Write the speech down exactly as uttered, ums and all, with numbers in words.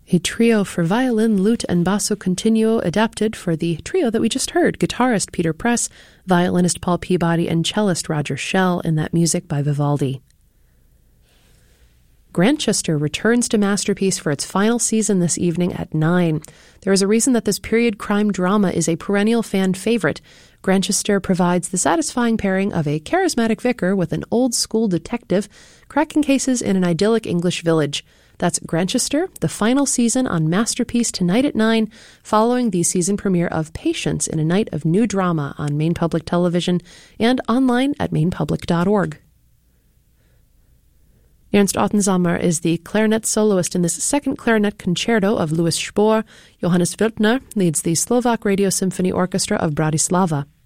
A trio for violin, lute, and basso continuo adapted for the trio that we just heard, guitarist Peter Press, violinist Paul Peabody, and cellist Roger Schell in that music by Vivaldi. Grantchester returns to Masterpiece for its final season this evening at nine. There is a reason that this period crime drama is a perennial fan favorite. Grantchester provides the satisfying pairing of a charismatic vicar with an old-school detective cracking cases in an idyllic English village. That's Grantchester, the final season on Masterpiece tonight at nine, following the season premiere of Patience in a Night of New Drama on Maine Public Television and online at maine public dot org. Ernst Ottensamer is the clarinet soloist in this second clarinet concerto of Louis Spohr. Johannes Wildner leads the Slovak Radio Symphony Orchestra of Bratislava.